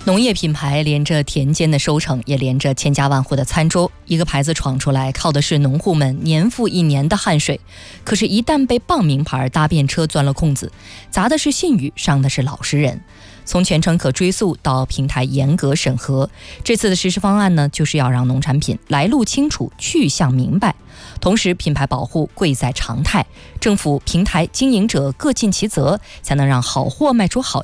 农业品牌连着田间的收成，也连着千家万户的餐桌。一个牌子闯出来，靠的是农户们年复一年的汗水。可是，一旦被傍名牌搭便车钻了空子，砸的是信誉，伤的是老实人。从全程可追溯到平台严格审核，这次的实施方案呢，就是要让农产品来路清楚、去向明白，同时品牌保护贵在常态，政府、平台经营者各尽其责，才能让好货卖出好